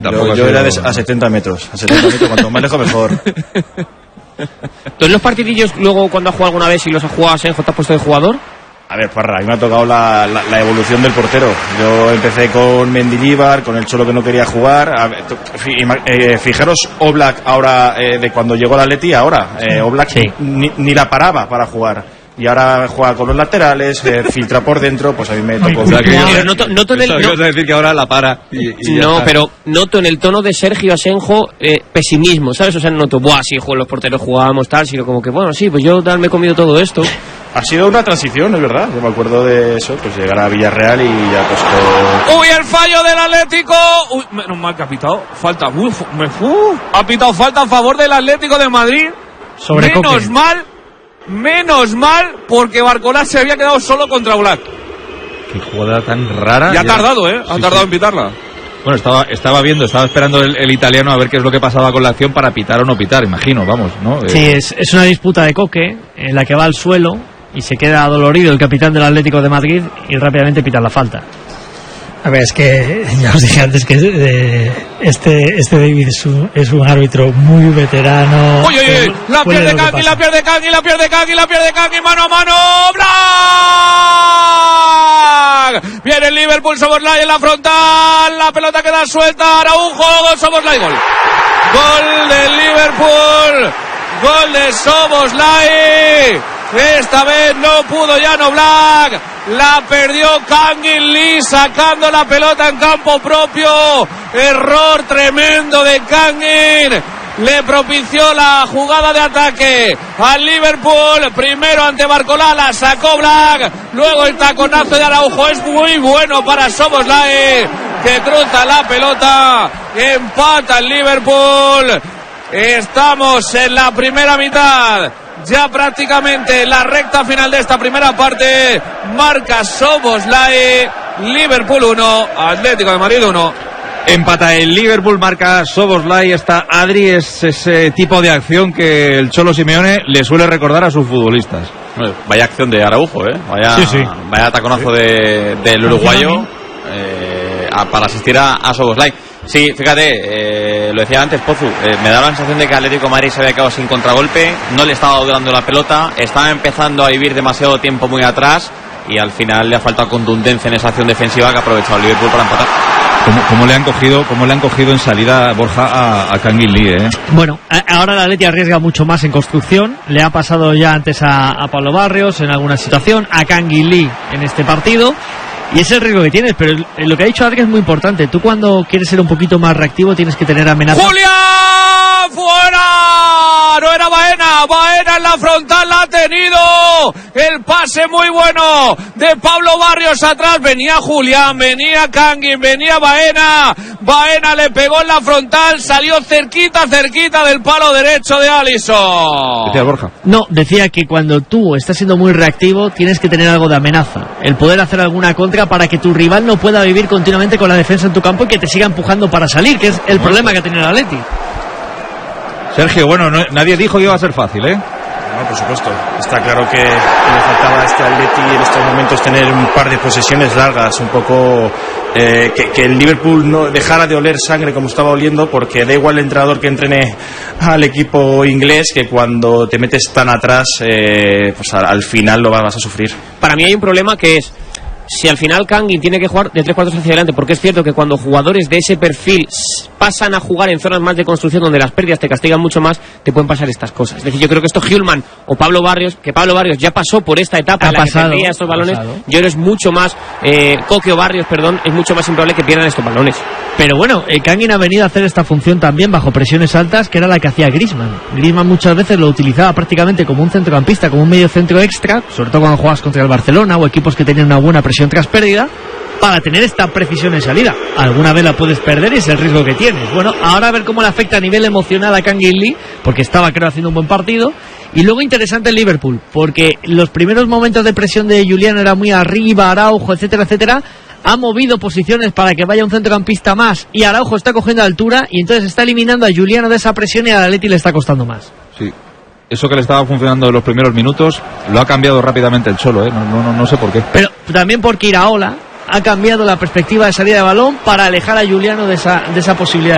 Yo era a 70 metros. A 70 metros, cuanto más lejos mejor. ¿Tú en los partidillos luego cuando has jugado alguna vez y los has jugado, Asenjo, te has puesto de jugador? A ver, Parra, a mí me ha tocado la evolución del portero. Yo empecé con Mendilibar, con el Cholo que no quería jugar. Fijaros Oblak ahora, de cuando llegó al Atleti, ahora. Oblak sí. ni la paraba para jugar. Y ahora juega con los laterales, filtra por dentro, pues a mí me tocó. Noto en el... Ibas a decir que ahora la para y no, pero noto en el tono de Sergio Asenjo pesimismo, ¿sabes? O sea, noto, sí, los porteros jugábamos tal, sino como que, bueno, sí, pues yo tal me he comido todo esto. Ha sido una transición, es verdad. Yo me acuerdo de eso, pues llegar a Villarreal y ya pues todo... ¡Uy, el fallo del Atlético! ¡Uy, menos mal que ha pitado falta! Ha pitado falta a favor del Atlético de Madrid. Sobre Menos mal, porque Barcolá se había quedado solo contra Oblak. Qué jugada tan rara. Y ha tardado, ha tardado en pitarla. Bueno, estaba esperando el italiano a ver qué es lo que pasaba con la acción para pitar o no pitar, imagino, vamos, ¿no? Sí, es una disputa de Coque en la que va al suelo y se queda adolorido el capitán del Atlético de Madrid y rápidamente pita la falta. A ver, es que ya os dije antes que este David es un árbitro muy veterano. ¡Uy! La pierde Kangin, mano a mano. ¡Black! Viene el Liverpool, Szoboszlai en la frontal. La pelota queda suelta. Araujo, Szoboszlai, gol. Gol del Liverpool. Gol de Szoboszlai. Esta vez no pudo Jan Oblak. La perdió Kangin Lee sacando la pelota en campo propio. Error tremendo de Kangin. Le propició la jugada de ataque al Liverpool. Primero ante Barcolá, la sacó Black. Luego el taconazo de Araujo es muy bueno para Szoboszlai, que cruza la pelota. Empata el Liverpool. Estamos en la primera mitad. Ya prácticamente la recta final de esta primera parte. Marca Szoboszlai. Liverpool 1, Atlético de Madrid 1. Empata el Liverpool, marca Szoboszlai. Adri, es ese tipo de acción que el Cholo Simeone le suele recordar a sus futbolistas. Vaya acción de Araujo, vaya taconazo del uruguayo para asistir a Szoboszlai. Sí, fíjate, lo decía antes Pozu, me da la sensación de que Atlético de Madrid se había quedado sin contragolpe, no le estaba dando la pelota, estaba empezando a vivir demasiado tiempo muy atrás y al final le ha faltado contundencia en esa acción defensiva que ha aprovechado el Liverpool para empatar. ¿Cómo le han cogido en salida, Borja, a Kangin Lee, Bueno, ahora el Atleti arriesga mucho más en construcción. Le ha pasado ya antes a Pablo Barrios en alguna situación, a Kangin Lee en este partido. Y es el riesgo que tienes, pero lo que ha dicho Adri es muy importante. Tú cuando quieres ser un poquito más reactivo tienes que tener amenazas. ¡Julián! ¡Fuera! No era Baena. Baena en la frontal la ha tenido. El pase muy bueno de Pablo Barrios atrás. Venía Julián, venía Kangin, venía Baena. Baena le pegó en la frontal. Salió cerquita del palo derecho de Alisson. Decía Borja. No, decía que cuando tú estás siendo muy reactivo tienes que tener algo de amenaza. El poder hacer alguna contra para que tu rival no pueda vivir continuamente con la defensa en tu campo y que te siga empujando para salir, que es el problema que ha tenido el Atleti. Sergio, bueno, nadie dijo que iba a ser fácil, No, por supuesto. Está claro que le faltaba a este Atleti en estos momentos tener un par de posesiones largas, un poco que el Liverpool no dejara de oler sangre como estaba oliendo, porque da igual el entrenador que entrene al equipo inglés, que cuando te metes tan atrás, pues al final lo vas a sufrir. Para mí hay un problema que es, si al final Kangin tiene que jugar de 3 cuartos hacia adelante, porque es cierto que cuando jugadores de ese perfil pasan a jugar en zonas más de construcción donde las pérdidas te castigan mucho más, te pueden pasar estas cosas. Es decir, yo creo que esto Hjulmand o Pablo Barrios, que Pablo Barrios ya pasó por esta etapa en la que perdía estos balones, yo creo que es mucho más Coque o Barrios, es mucho más improbable que pierdan estos balones. Pero bueno, Kangin ha venido a hacer esta función también bajo presiones altas, que era la que hacía Griezmann. Griezmann muchas veces lo utilizaba prácticamente como un centrocampista, como un medio centro extra, sobre todo cuando jugabas contra el Barcelona o equipos que tenían una buena presión tras pérdida, para tener esta precisión en salida. Alguna vez la puedes perder y es el riesgo que tienes. Bueno, ahora a ver cómo le afecta a nivel emocional a Kangin Lee, porque estaba, creo, haciendo un buen partido. Y luego interesante el Liverpool, porque los primeros momentos de presión de Julián era muy arriba, Araujo, etcétera, etcétera. Ha movido posiciones para que vaya un centrocampista más y Araujo está cogiendo altura y entonces está eliminando a Juliano de esa presión y a Atleti le está costando más. Sí. Eso que le estaba funcionando en los primeros minutos lo ha cambiado rápidamente el Cholo, no sé por qué. Pero también porque Iraola ha cambiado la perspectiva de salida de balón para alejar a Juliano de esa posibilidad.